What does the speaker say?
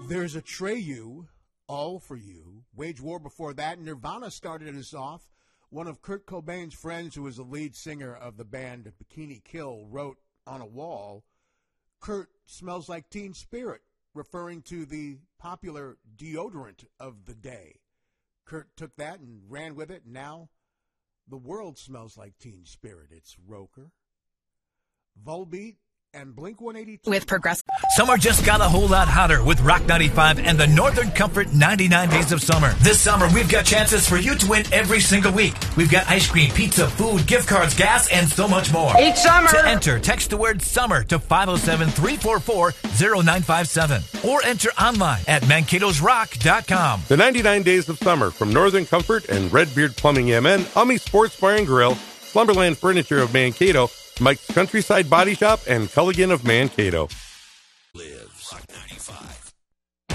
There's Atreyu, All For You. Wage War before that. Nirvana started us off. One of Kurt Cobain's friends, who was the lead singer of the band Bikini Kill, wrote on a wall, "Kurt smells like Teen Spirit," referring to the popular deodorant of the day. Kurt took that and ran with it, and now the world smells like Teen Spirit. It's Roker, Volbeat, and Blink-182. With Progressive. Summer just got a whole lot hotter with Rock 95 and the Northern Comfort 99 Days of Summer. This summer, we've got chances for you to win every single week. We've got ice cream, pizza, food, gift cards, gas, and so much more. Each summer! To enter, text the word SUMMER to 507-344-0957 or enter online at mankatosrock.com. The 99 Days of Summer from Northern Comfort and Redbeard Plumbing MN, Ummy Sports Bar and Grill, Slumberland Furniture of Mankato, Mike's Countryside Body Shop, and Culligan of Mankato. Lives Rock 95.